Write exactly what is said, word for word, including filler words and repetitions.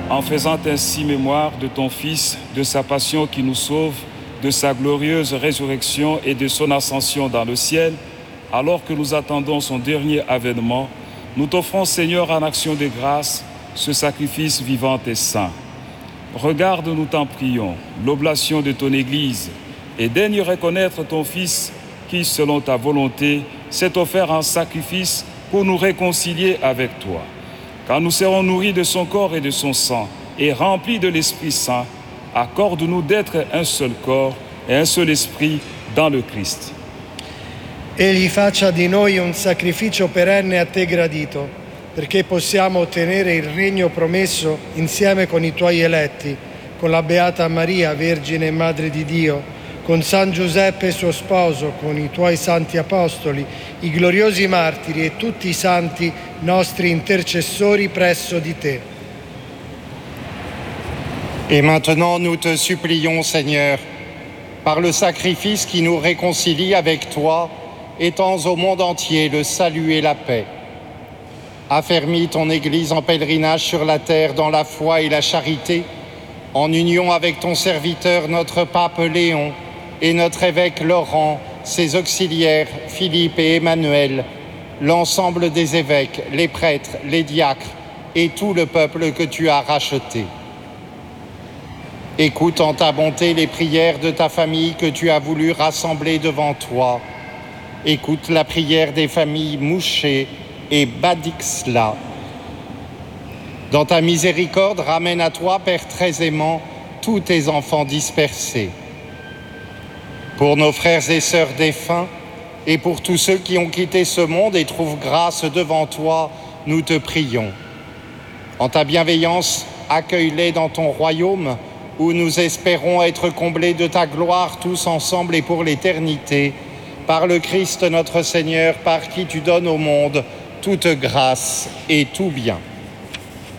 en faisant ainsi mémoire de ton Fils, de sa passion qui nous sauve, de sa glorieuse résurrection et de son ascension dans le ciel, alors que nous attendons son dernier avènement, nous t'offrons, Seigneur, en action de grâce, ce sacrifice vivant et saint. Regarde, nous t'en prions, l'oblation de ton Église et daigne reconnaître ton Fils qui, selon ta volonté, s'est offert en sacrifice pour nous réconcilier avec toi. Quand nous serons nourris de son corps et de son sang et remplis de l'Esprit Saint, accorde-nous d'être un seul corps et un seul esprit dans le Christ. Egli faccia di noi un sacrificio perenne a te gradito, perché possiamo ottenere il regno promesso insieme con i tuoi eletti, con la Beata Maria, Vergine e Madre di Dio, con San Giuseppe suo sposo, con i tuoi santi apostoli, i gloriosi martiri e tutti i santi nostri intercessori presso di te. Et maintenant, nous te supplions, Seigneur, par le sacrifice qui nous réconcilie avec toi, étends au monde entier le salut et la paix. Affermis ton Église en pèlerinage sur la terre dans la foi et la charité, en union avec ton serviteur, notre pape Léon, et notre évêque Laurent, ses auxiliaires Philippe et Emmanuel, l'ensemble des évêques, les prêtres, les diacres et tout le peuple que tu as racheté. Écoute en ta bonté les prières de ta famille que tu as voulu rassembler devant toi. Écoute la prière des familles Mouché et Badixla. Dans ta miséricorde, ramène à toi, Père très aimant, tous tes enfants dispersés. Pour nos frères et sœurs défunts, et pour tous ceux qui ont quitté ce monde et trouvent grâce devant toi, nous te prions. En ta bienveillance, accueille-les dans ton royaume, où nous espérons être comblés de ta gloire tous ensemble et pour l'éternité, par le Christ notre Seigneur, par qui tu donnes au monde toute grâce et tout bien.